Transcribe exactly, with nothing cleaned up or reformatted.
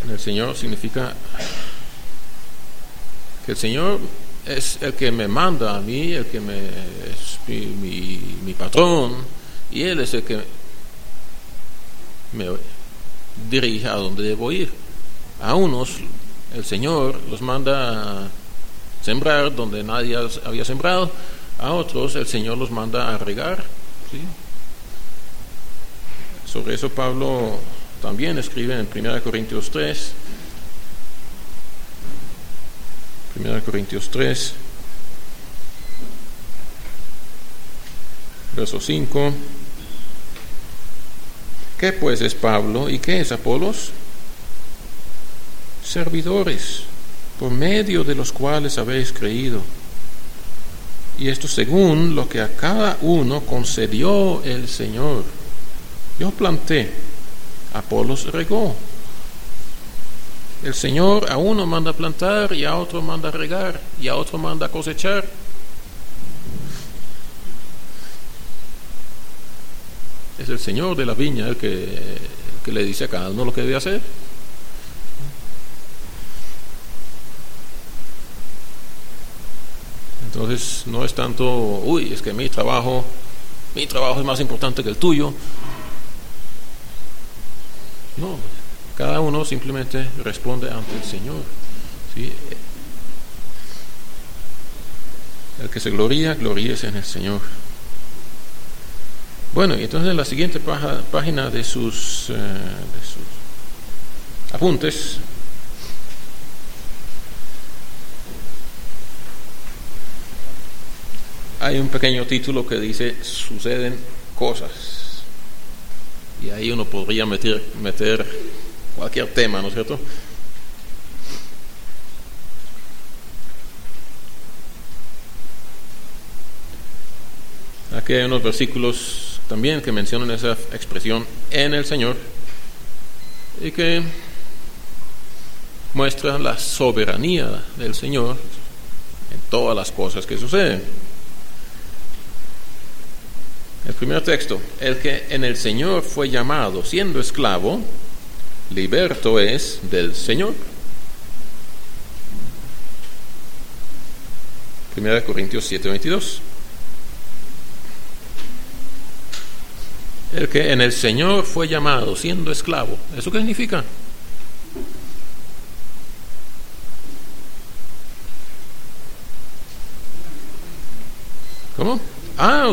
en el Señor significa que el Señor es el que me manda a mí, el que me es mi, mi, mi patrón, y Él es el que me dirige a donde debo ir. A unos el Señor los manda a sembrar donde nadie había sembrado, a otros el Señor los manda a regar, ¿sí? Sobre eso Pablo también escribe en primera Corintios tres, primera Corintios tres, verso cinco. ¿Qué pues es Pablo y qué es Apolos? Servidores, por medio de los cuales habéis creído. Y esto según lo que a cada uno concedió el Señor. Yo planté, Apolos regó. El Señor a uno manda plantar y a otro manda regar y a otro manda cosechar. Es el Señor de la viña el que, el que le dice a cada uno lo que debe hacer. Entonces no es tanto, uy, es que mi trabajo, mi trabajo es más importante que el tuyo. No, cada uno simplemente responde ante el Señor, ¿sí? El que se gloría, gloríese en el Señor. Bueno, y entonces en la siguiente paja, página de sus, eh, de sus apuntes, hay un pequeño título que dice suceden cosas, y ahí uno podría meter, meter cualquier tema, ¿no es cierto? Aquí hay unos versículos también que mencionan esa expresión en el Señor y que muestra la soberanía del Señor en todas las cosas que suceden. El primer texto: el que en el Señor fue llamado siendo esclavo, liberto es del Señor. Primera Corintios siete veintidós. El que en el Señor fue llamado siendo esclavo. ¿Eso qué significa? ¿Cómo? Ah,